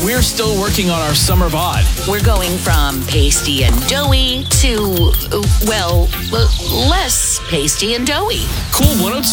We're still working on our summer bod. We're going from pasty and doughy to, well, less pasty and doughy. Cool 102.